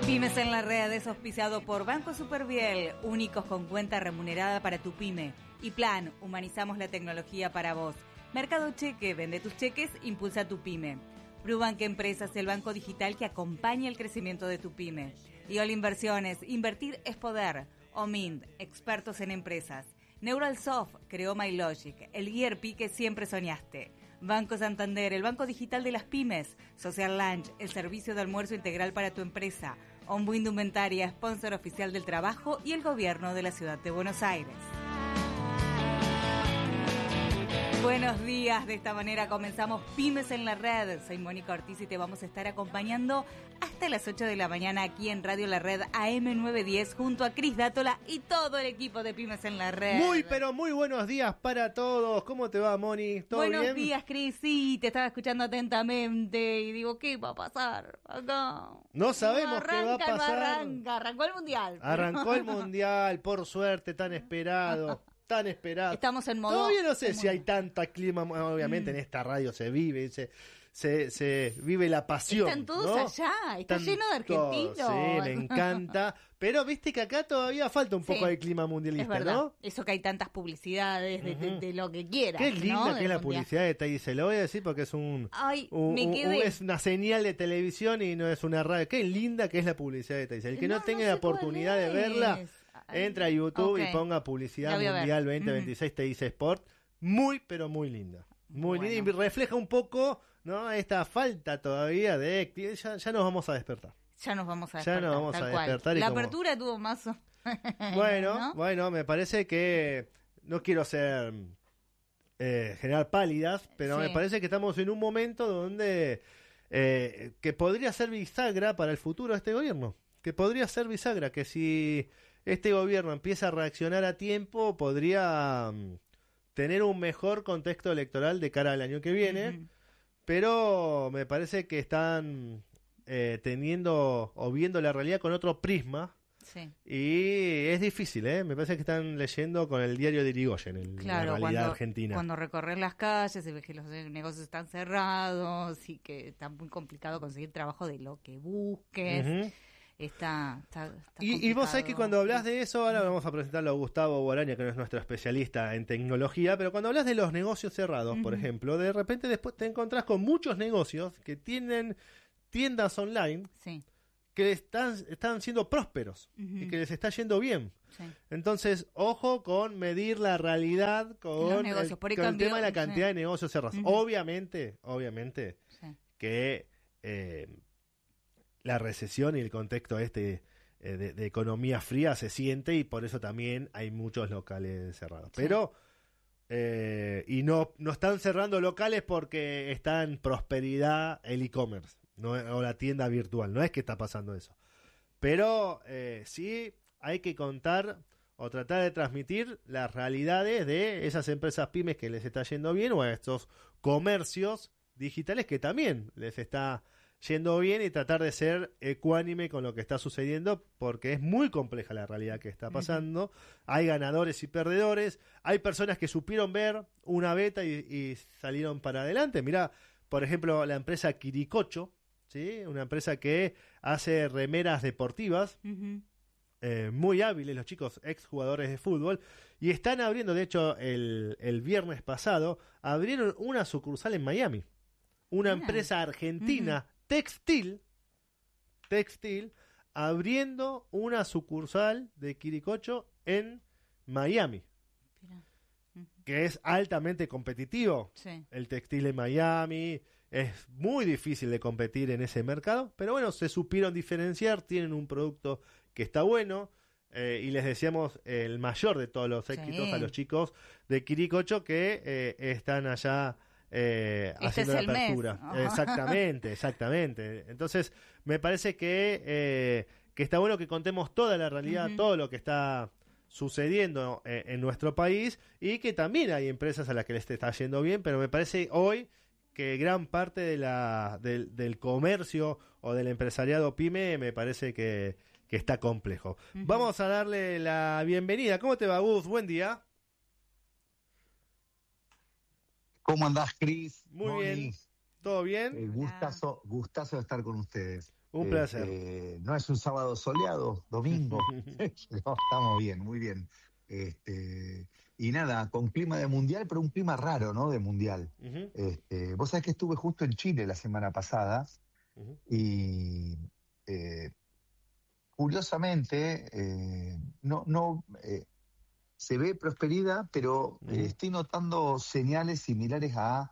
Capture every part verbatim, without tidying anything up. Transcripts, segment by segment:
Pymes en la Red es auspiciado por Banco Superviel, únicos con cuenta remunerada para tu pyme. Y Plan, humanizamos la tecnología para vos. Mercado Cheque, vende tus cheques, impulsa tu pyme. Brubank Empresas, el banco digital que acompaña el crecimiento de tu pyme. Y All Inversiones, invertir es poder. Omint, expertos en empresas. Neuralsoft, creó MyLogic, el E R P que siempre soñaste. Banco Santander, el banco digital de las pymes. Social Lunch, el servicio de almuerzo integral para tu empresa. Ombu Indumentaria, sponsor oficial del trabajo y el gobierno de la ciudad de Buenos Aires. Buenos días, de esta manera comenzamos Pymes en la Red. Soy Mónica Ortiz y te vamos a estar acompañando hasta las ocho de la mañana aquí en Radio La Red A M novecientos diez junto a Cris Dátola y todo el equipo de Pymes en la Red. Muy, pero muy buenos días para todos. ¿Cómo te va, Moni? ¿Todo buenos bien? días, Cris. Sí, te estaba escuchando atentamente y digo, ¿qué va a pasar acá? No sabemos no arranca, qué va a pasar. No arranca, arrancó el Mundial. Arrancó el Mundial, por suerte, tan esperado. Tan esperado. Estamos en modo... Todavía no sé si hay tanta clima, obviamente mm. en esta radio se vive, se, se, se vive la pasión. Están todos ¿no? allá, está Están lleno de argentinos. Todos, sí, me encanta. Pero viste que acá todavía falta un poco sí, de clima mundialista, es verdad. ¿no? Eso que hay tantas publicidades de, uh-huh. de, de lo que quieras. Qué linda ¿no? que es la publicidad de Teis, se lo voy a decir porque es un, Ay, un, me quedé. un es una señal de televisión y no es una radio. Qué linda que es la publicidad de Teis. El que no, no tenga no la oportunidad de verla, Ay, entra a YouTube okay. y ponga publicidad mundial veinte veintiséis uh-huh. Teis Sport. Muy, pero muy linda. Muy bueno. linda y refleja un poco, ¿no? Esta falta todavía de... Ya, ya nos vamos a despertar. Ya nos vamos a despertar. Ya nos vamos a despertar. Y la como... apertura tuvo más... Bueno, ¿no? bueno, me parece que... No quiero ser... Eh, generar pálidas, pero sí. me parece que estamos en un momento donde... Eh, que podría ser bisagra para el futuro de este gobierno. Que podría ser bisagra, que si este gobierno empieza a reaccionar a tiempo, podría um, tener un mejor contexto electoral de cara al año que viene. Uh-huh. Pero me parece que están eh, teniendo o viendo la realidad con otro prisma. Sí. Y es difícil, ¿eh? Me parece que están leyendo con el diario de Irigoyen, el, claro, la realidad cuando, argentina. Cuando recorren las calles y ves que los negocios están cerrados y que está muy complicado conseguir trabajo de lo que busques. Uh-huh. Está, está, está y, y vos sabés que cuando hablas de eso, ahora vamos a presentarlo a Gustavo Guaraña, que no es nuestro especialista en tecnología, pero cuando hablas de los negocios cerrados, uh-huh. por ejemplo, de repente después te encontrás con muchos negocios que tienen tiendas online sí. que están, están siendo prósperos uh-huh. y que les está yendo bien. Sí. Entonces, ojo con medir la realidad con, el, con cambió, el tema de la cantidad sí. de negocios cerrados. Uh-huh. Obviamente, obviamente sí. que... Eh, la recesión y el contexto este eh, de, de economía fría se siente y por eso también hay muchos locales cerrados. Sí. Pero, eh, y no, no están cerrando locales porque está en prosperidad el e-commerce no, o la tienda virtual. No es que está pasando eso. Pero eh, sí hay que contar o tratar de transmitir las realidades de esas empresas pymes que les está yendo bien o a estos comercios digitales que también les está yendo bien y tratar de ser ecuánime con lo que está sucediendo porque es muy compleja la realidad que está pasando. Uh-huh. Hay ganadores y perdedores, hay personas que supieron ver una beta y, y salieron para adelante. Mirá, por ejemplo, la empresa Quiricocho, ¿sí? Una empresa que hace remeras deportivas, uh-huh. eh, muy hábiles los chicos, exjugadores de fútbol, y están abriendo, de hecho, el, el viernes pasado, abrieron una sucursal en Miami. Una Mira. empresa argentina uh-huh. textil, textil, abriendo una sucursal de Quiricocho en Miami. Uh-huh. Que es altamente competitivo. Sí. El textil en Miami es muy difícil de competir en ese mercado, pero bueno, se supieron diferenciar, tienen un producto que está bueno. Eh, y les deseamos el mayor de todos los éxitos sí. a los chicos de Quiricocho que eh, están allá Eh, este haciendo es la apertura. Oh. Exactamente, exactamente. Entonces, me parece que, eh, que está bueno que contemos toda la realidad, uh-huh. todo lo que está sucediendo eh, en nuestro país y que también hay empresas a las que les está yendo bien, pero me parece hoy que gran parte de la, del, del comercio o del empresariado pyme me parece que, que está complejo. Uh-huh. Vamos a darle la bienvenida. ¿Cómo te va, Gus? Buen día. ¿Cómo andás, Cris? Muy Moni. Bien. ¿Todo bien? Eh, gustazo, gustazo de estar con ustedes. Un placer. Eh, no es un sábado soleado, domingo. No, estamos bien, muy bien. Este, y nada, con clima de mundial, pero un clima raro, ¿no? De mundial. Uh-huh. Este, vos sabés que estuve justo en Chile la semana pasada Uh-huh. y eh, curiosamente eh, no, no eh, se ve prosperidad, pero Uh-huh. eh, estoy notando señales similares a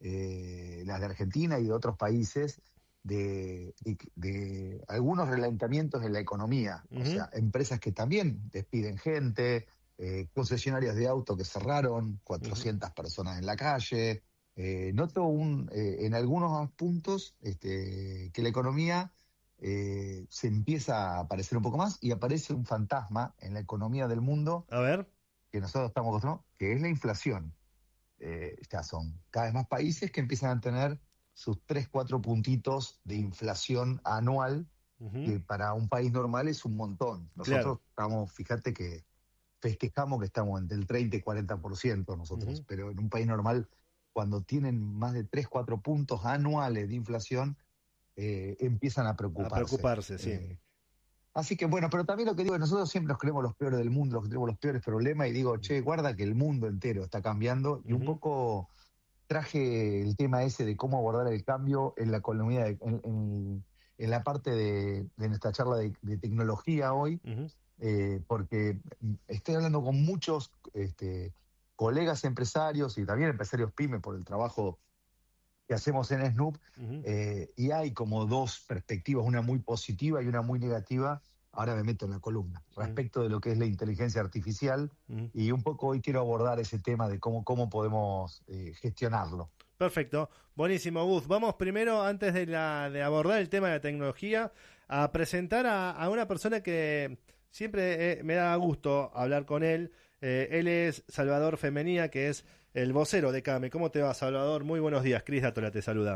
eh, las de Argentina y de otros países de, de, de algunos relentamientos en la economía. Uh-huh. O sea, empresas que también despiden gente, eh, concesionarias de auto que cerraron, cuatrocientas uh-huh. personas en la calle. Eh, noto un, eh, en algunos puntos este, que la economía eh, se empieza a aparecer un poco más y aparece un fantasma en la economía del mundo. A ver. Que nosotros estamos acostumbrados, que es la inflación. Eh, ya son cada vez más países que empiezan a tener sus tres, cuatro puntitos de inflación anual, uh-huh. que para un país normal es un montón. Nosotros claro. estamos, fíjate que festejamos que estamos entre el treinta y cuarenta por ciento nosotros, uh-huh. pero en un país normal, cuando tienen más de tres, cuatro puntos anuales de inflación, eh, empiezan a preocuparse. A preocuparse, sí. Eh, Así que bueno, pero también lo que digo, nosotros siempre nos creemos los peores del mundo, los que tenemos los peores problemas, y digo, che, guarda que el mundo entero está cambiando, y uh-huh. un poco traje el tema ese de cómo abordar el cambio en la economía, de, en, en, en la parte de, de nuestra charla de, de tecnología hoy, uh-huh. eh, porque estoy hablando con muchos este, colegas empresarios y también empresarios pyme por el trabajo que hacemos en Snoop, uh-huh. eh, y hay como dos perspectivas, una muy positiva y una muy negativa. Ahora me meto en la columna, uh-huh. respecto de lo que es la inteligencia artificial, uh-huh. y un poco hoy quiero abordar ese tema de cómo, cómo podemos eh, gestionarlo. Perfecto, buenísimo, Gus. Vamos primero, antes de, la, de abordar el tema de la tecnología, a presentar a, a una persona que siempre eh, me da gusto hablar con él. Eh, él es Salvador Femenía, que es el vocero de CAME. ¿Cómo te va, Salvador? Muy buenos días. Cris Dátola te saluda.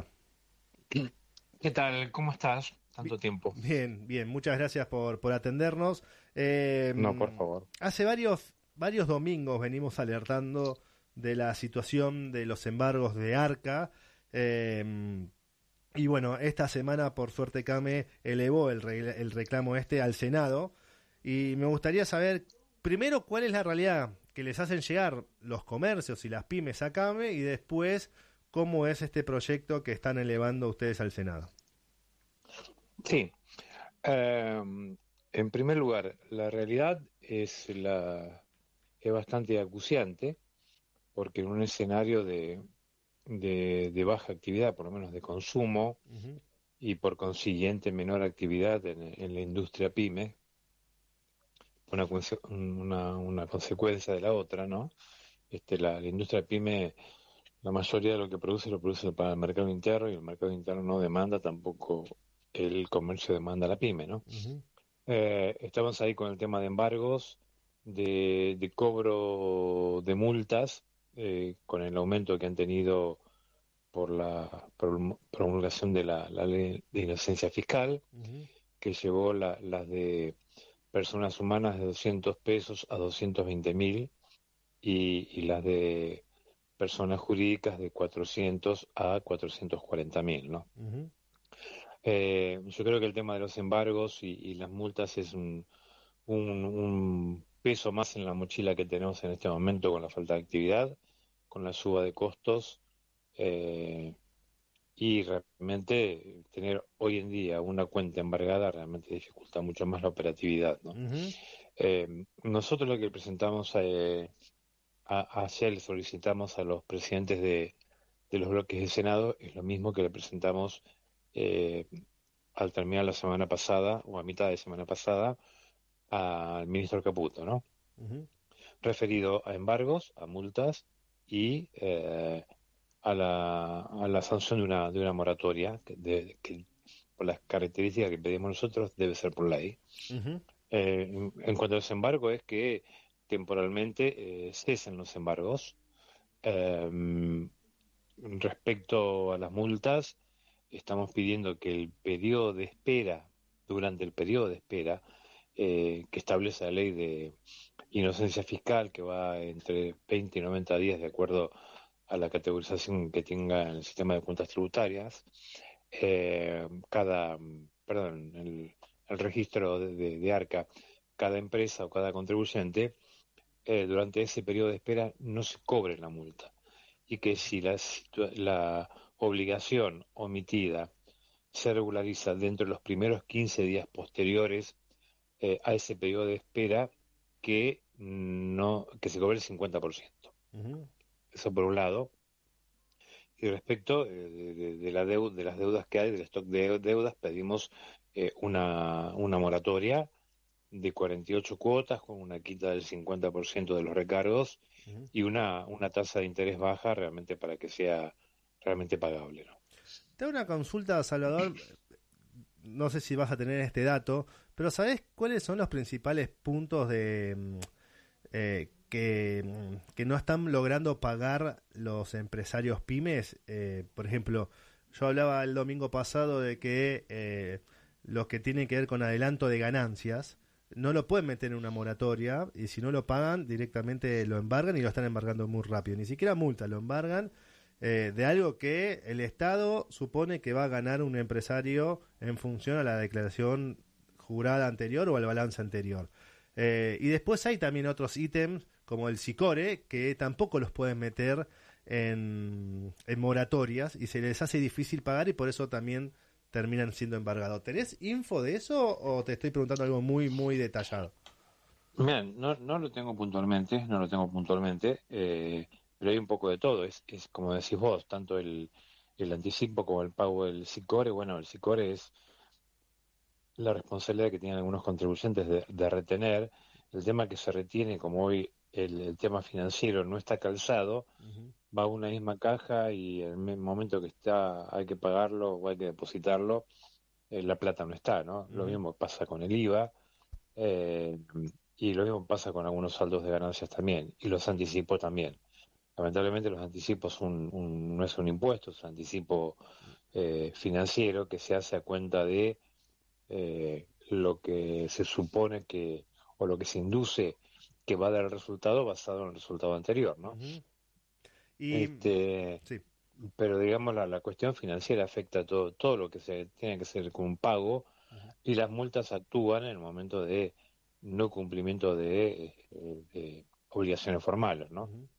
¿Qué tal? ¿Cómo estás? Tanto tiempo. Bien, bien. Muchas gracias por, por atendernos. Eh, no, por favor. Hace varios, varios domingos venimos alertando de la situación de los embargos de ARCA. Eh, y bueno, esta semana, por suerte, CAME elevó el, re, el reclamo este al Senado. Y me gustaría saber, primero, cuál es la realidad que les hacen llegar los comercios y las pymes a CAME, y después cómo es este proyecto que están elevando ustedes al Senado. Sí. Eh, en primer lugar, la realidad es, la, es bastante acuciante, porque en un escenario de, de, de baja actividad, por lo menos de consumo, uh-huh. y por consiguiente menor actividad en, en la industria pyme, Una, una, una consecuencia de la otra, ¿no? Este, la, la industria pyme, la mayoría de lo que produce lo produce para el mercado interno, y el mercado interno no demanda tampoco el comercio, demanda la pyme, ¿no? Uh-huh. Eh, estamos ahí con el tema de embargos, de, de cobro de multas, eh, con el aumento que han tenido por la promulgación de la, la ley de inocencia fiscal, uh-huh. que llevó la, las de personas humanas de doscientos pesos a doscientos veinte mil, y, y las de personas jurídicas de cuatrocientos a cuatrocientos cuarenta mil, ¿no? Uh-huh. Eh, yo creo que el tema de los embargos y, y las multas es un, un, un peso más en la mochila que tenemos en este momento, con la falta de actividad, con la suba de costos, eh, y realmente tener hoy en día una cuenta embargada realmente dificulta mucho más la operatividad, ¿no? Uh-huh. Eh, nosotros lo que presentamos eh, a, ayer le solicitamos a los presidentes de, de los bloques de Senado es lo mismo que le presentamos eh, al terminar la semana pasada, o a mitad de semana pasada, al ministro Caputo, ¿no? Uh-huh. Referido a embargos, a multas y eh, a la, a la sanción de una, de una moratoria que, de, que por las características que pedimos nosotros debe ser por ley. Uh-huh. Eh, en, en cuanto a los embargos, es que temporalmente eh, cesen los embargos. Eh, respecto a las multas, estamos pidiendo que el periodo de espera, durante el periodo de espera eh, que establece la ley de inocencia fiscal, que va entre veinte y noventa días de acuerdo a la categorización que tenga en el sistema de cuentas tributarias, eh, cada perdón, el, el registro de, de, de ARCA, cada empresa o cada contribuyente, eh, durante ese periodo de espera no se cobre la multa. Y que si la, la obligación omitida se regulariza dentro de los primeros quince días posteriores eh, a ese periodo de espera, que no que se cobre el cincuenta por ciento. Uh-huh. Eso por un lado. Y respecto eh, de, de, la deuda, de las deudas que hay, del stock de deudas, pedimos eh, una, una moratoria de cuarenta y ocho cuotas con una quita del cincuenta por ciento de los recargos uh-huh. y una, una tasa de interés baja realmente para que sea realmente pagable, ¿no? Te hago una consulta, Salvador. No sé si vas a tener este dato, pero ¿sabés cuáles son los principales puntos de eh, que, que no están logrando pagar los empresarios pymes? Eh, por ejemplo, yo hablaba el domingo pasado de que eh, los que tienen que ver con adelanto de ganancias no lo pueden meter en una moratoria, y si no lo pagan directamente lo embargan, y lo están embargando muy rápido. Ni siquiera multa, lo embargan eh, de algo que el Estado supone que va a ganar un empresario en función a la declaración jurada anterior o al balance anterior. Eh, y después hay también otros ítems como el SICORE, que tampoco los pueden meter en, en moratorias, y se les hace difícil pagar, y por eso también terminan siendo embargados. ¿Tenés info de eso o te estoy preguntando algo muy, muy detallado? Mira, no, no lo tengo puntualmente, no lo tengo puntualmente, eh, pero hay un poco de todo. Es, es como decís vos, tanto el, el anticipo como el pago del SICORE. Bueno, el SICORE es la responsabilidad que tienen algunos contribuyentes de, de retener. El tema que se retiene, como hoy el, el tema financiero no está calzado, uh-huh. va a una misma caja, y en el momento que está hay que pagarlo o hay que depositarlo, eh, la plata no está, ¿no? Uh-huh. Lo mismo pasa con el I V A, eh, y lo mismo pasa con algunos saldos de ganancias también, y los anticipos también. Lamentablemente los anticipos un, un, no es un impuesto, es un anticipo eh, financiero que se hace a cuenta de eh, lo que se supone que, o lo que se induce que va a dar el resultado basado en el resultado anterior, ¿no? Uh-huh. Y, este, sí. Pero digamos la, la cuestión financiera afecta todo todo lo que se tiene que hacer con un pago, uh-huh. y las multas actúan en el momento de no cumplimiento de, de, de obligaciones formales, ¿no? Uh-huh.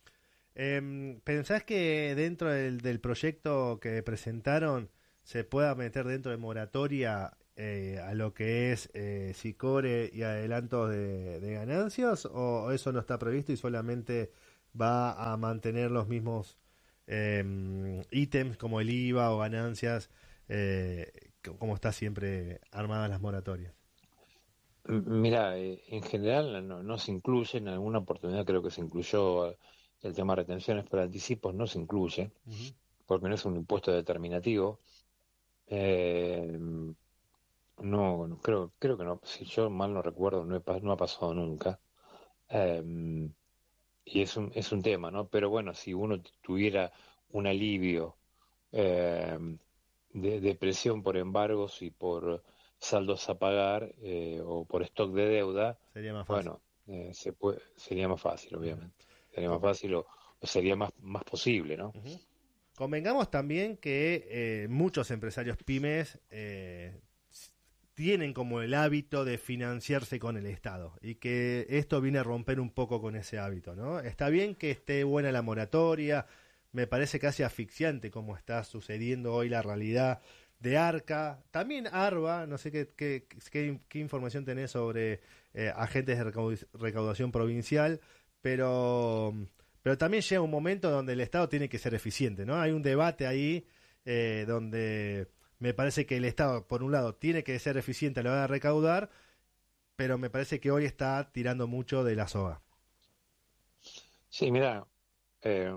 Eh, ¿Pensás que dentro del, del proyecto que presentaron se pueda meter dentro de moratoria eh, a lo que es eh, SICORE y adelantos de, de ganancias, o eso no está previsto y solamente va a mantener los mismos eh, ítems como el I V A o ganancias, eh, como está siempre armadas las moratorias? Mira, eh, en general no, no se incluye. En alguna oportunidad creo que se incluyó el tema de retenciones, pero anticipos no se incluye, uh-huh. porque no es un impuesto determinativo. Eh, no, creo creo que no, si yo mal no recuerdo, no, he, no ha pasado nunca. Eh, y es un, es un tema, ¿no? Pero bueno, si uno tuviera un alivio eh, de, de presión por embargos y por saldos a pagar, eh, o por stock de deuda, sería más fácil. Bueno, eh, se puede, sería más fácil, obviamente. Sería más fácil o, o sería más, más posible, ¿no? Uh-huh. Convengamos también que eh, muchos empresarios pymes eh, tienen como el hábito de financiarse con el Estado, y que esto viene a romper un poco con ese hábito, ¿no? Está bien que esté buena la moratoria, me parece casi asfixiante como está sucediendo hoy la realidad de ARCA, también ARBA, no sé qué, qué, qué, qué información tenés sobre eh, agentes de recaudación provincial, pero, pero también llega un momento donde el Estado tiene que ser eficiente, ¿no? Hay un debate ahí eh, donde me parece que el Estado, por un lado, tiene que ser eficiente a la hora de recaudar, pero me parece que hoy está tirando mucho de la soga. Sí, mira, eh,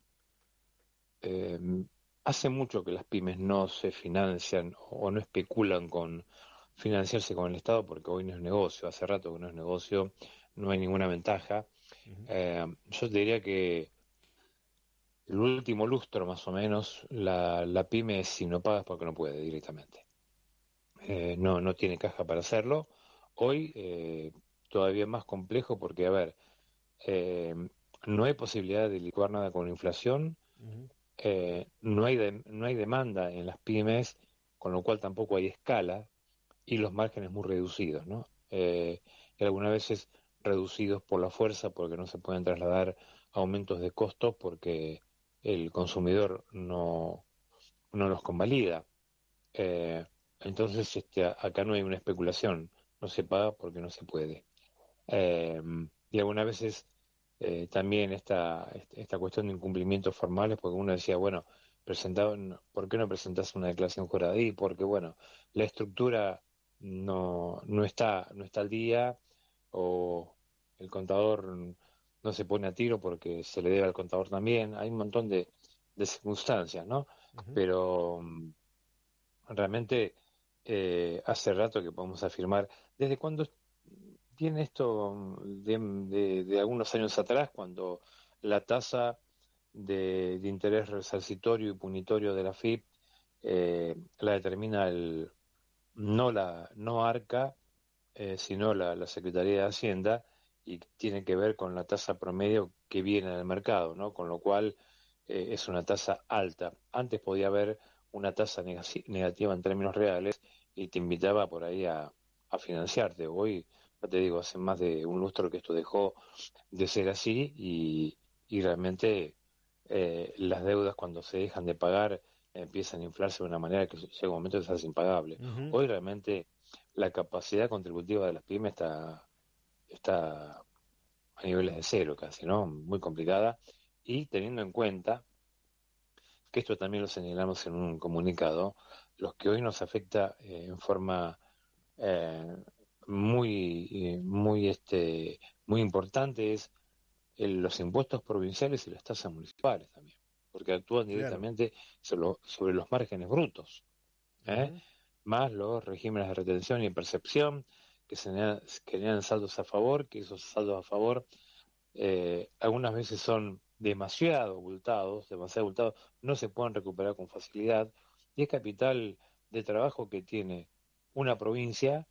eh, hace mucho que las pymes no se financian o no especulan con financiarse con el Estado, porque hoy no es negocio, hace rato que no es negocio, no hay ninguna ventaja. Uh-huh. Eh, yo te diría que el último lustro, más o menos, la, la pyme, si no pagas porque no puede directamente. Eh, no, no tiene caja para hacerlo. Hoy eh, todavía más complejo porque, a ver, eh, no hay posibilidad de licuar nada con la inflación, uh-huh. eh, no hay de, no hay demanda en las pymes, con lo cual tampoco hay escala y los márgenes muy reducidos, ¿no? Eh, y algunas veces reducidos por la fuerza porque no se pueden trasladar aumentos de costos porque el consumidor no, no los convalida. Eh, entonces este, acá no hay una especulación, no se paga porque no se puede. Eh, y algunas veces eh, también esta, esta cuestión de incumplimientos formales, porque uno decía, bueno, presentaban, ¿por qué no presentas una declaración jurada? Y porque, bueno, la estructura no, no está, no está al día, o el contador no se pone a tiro porque se le debe al contador también. Hay un montón de, de circunstancias, ¿no? Uh-huh. Pero realmente eh, hace rato que podemos afirmar, ¿desde cuándo tiene esto de, de, de algunos años atrás, cuando la tasa de, de interés resarcitorio y punitorio de la F I P eh, la determina el no la no ARCA, eh, sino la, la Secretaría de Hacienda, y tiene que ver con la tasa promedio que viene en el mercado, ¿no? Con lo cual eh, es una tasa alta. Antes podía haber una tasa negativa en términos reales y te invitaba por ahí a, a financiarte. Hoy, ya te digo, hace más de un lustro que esto dejó de ser así, y, y realmente eh, las deudas, cuando se dejan de pagar, empiezan a inflarse de una manera que llega un momento de ser impagable. Uh-huh. Hoy realmente la capacidad contributiva de las pymes está, está a niveles de cero casi, ¿no? Muy complicada, y teniendo en cuenta que esto también lo señalamos en un comunicado, los que hoy nos afecta eh, en forma eh, muy eh, muy este muy importante es el, los impuestos provinciales y las tasas municipales también, porque actúan directamente claro. sobre, lo, sobre los márgenes brutos, ¿eh? Uh-huh. Más los regímenes de retención y percepción que se generan, generan saldos a favor, que esos saldos a favor eh, algunas veces son demasiado abultados, demasiado abultados, no se pueden recuperar con facilidad, y es capital de trabajo que tiene una provincia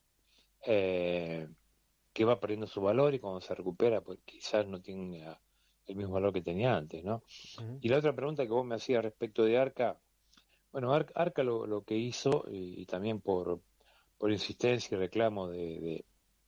eh, que va perdiendo su valor, y cuando se recupera pues quizás no tenga el mismo valor que tenía antes, ¿no? Uh-huh. Y la otra pregunta que vos me hacías respecto de ARCA, bueno, Ar- ARCA lo, lo que hizo, y, y también por, por insistencia y reclamo de, de,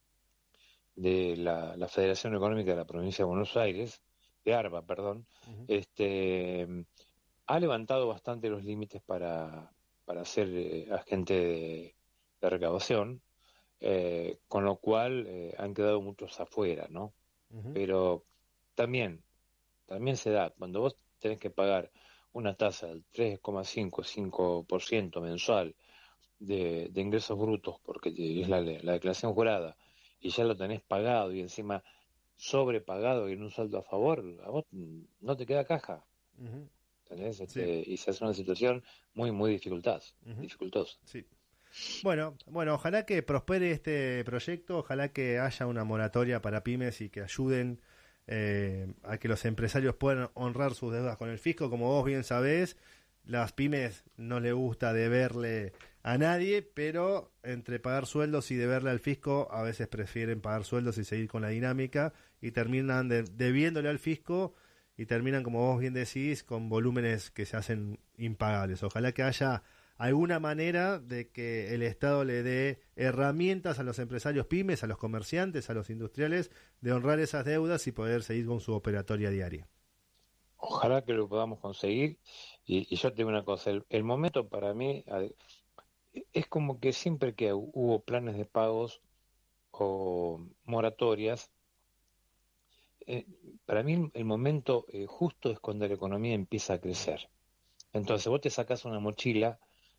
de la, la Federación Económica de la Provincia de Buenos Aires, de ARBA, perdón, uh-huh. este ha levantado bastante los límites para, para ser eh, agente de, de recaudación, eh, con lo cual eh, han quedado muchos afuera, ¿no? Uh-huh. Pero también, también se da, cuando vos tenés que pagar una tasa del tres coma cinco, cinco por ciento mensual de, de ingresos brutos, porque es la, la declaración jurada, y ya lo tenés pagado y encima sobrepagado y en un saldo a favor, a vos no te queda caja. Uh-huh. ¿Entendés? Este, sí. Y se hace una situación muy, muy dificultosa. Uh-huh. dificultosa. Sí. Bueno, bueno, ojalá que prospere este proyecto, ojalá que haya una moratoria para pymes y que ayuden eh, a que los empresarios puedan honrar sus deudas con el fisco. Como vos bien sabés, las pymes no les gusta deberle a nadie, pero entre pagar sueldos y deberle al fisco, a veces prefieren pagar sueldos y seguir con la dinámica, y terminan de, debiéndole al fisco, y terminan, como vos bien decís, con volúmenes que se hacen impagables. Ojalá que haya alguna manera de que el Estado le dé herramientas a los empresarios pymes, a los comerciantes, a los industriales, de honrar esas deudas y poder seguir con su operatoria diaria. Ojalá que lo podamos conseguir. Y, y yo te digo una cosa, el, el momento para mí es como que siempre que hubo planes de pagos o moratorias, eh, para mí el momento eh, justo es cuando la economía empieza a crecer. Entonces vos te sacás una mochila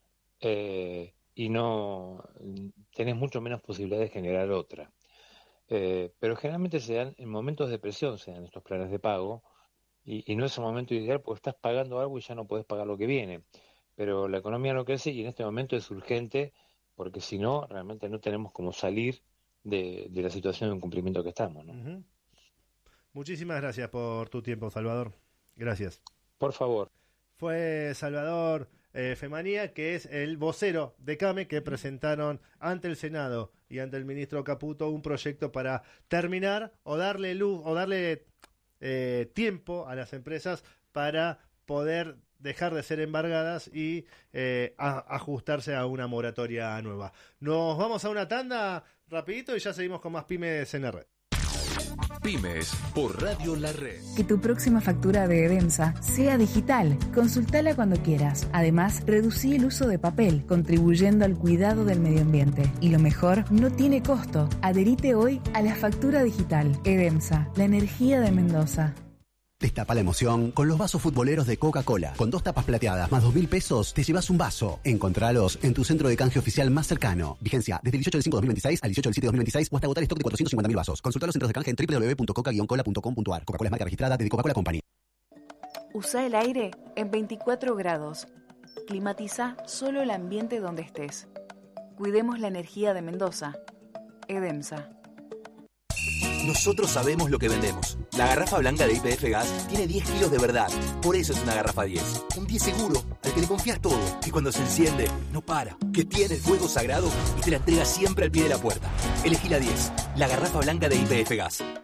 eh, y no tenés mucho menos posibilidades de generar otra. Eh, pero generalmente se dan en momentos de presión, se dan estos planes de pago, y, y no es un momento ideal porque estás pagando algo y ya no podés pagar lo que viene. Pero la economía no crece, y en este momento es urgente, porque si no, realmente no tenemos cómo salir de, de la situación de incumplimiento que estamos, ¿no? Uh-huh. Muchísimas gracias por tu tiempo, Salvador. Gracias. Por favor. Fue Salvador eh, Femanía, que es el vocero de CAME, que presentaron ante el Senado y ante el ministro Caputo un proyecto para terminar o darle luz o darle eh, tiempo a las empresas para poder dejar de ser embargadas y eh, a, ajustarse a una moratoria nueva. Nos vamos a una tanda rapidito y ya seguimos con más Pymes en la Red. Pymes por Radio La Red. Que tu próxima factura de EDEMSA sea digital. Consultala cuando quieras. Además, reducí el uso de papel, contribuyendo al cuidado del medio ambiente. Y lo mejor, no tiene costo. Adherite hoy a la factura digital. EDEMSA, la energía de Mendoza. Destapa la emoción con los vasos futboleros de Coca-Cola. Con dos tapas plateadas más dos mil pesos, te llevas un vaso. Encontralos en tu centro de canje oficial más cercano. Vigencia desde el dieciocho de cinco de dos mil veintiséis al dieciocho del siete de dos mil veintiséis o hasta agotar stock de cuatrocientos cincuenta mil vasos. Consulta los centros de canje en doble u doble u doble u punto coca guion cola punto com punto a r. Coca-Cola es marca registrada de Coca-Cola Company. Usa el aire en veinticuatro grados. Climatiza solo el ambiente donde estés. Cuidemos la energía de Mendoza. EDEMSA. Nosotros sabemos lo que vendemos. La garrafa blanca de Y P F Gas tiene diez kilos de verdad. Por eso es una garrafa diez. Un diez seguro, al que le confías todo. Que cuando se enciende, no para. Que tiene el fuego sagrado y te la entrega siempre al pie de la puerta. Elegí la diez, la garrafa blanca de Y P F Gas.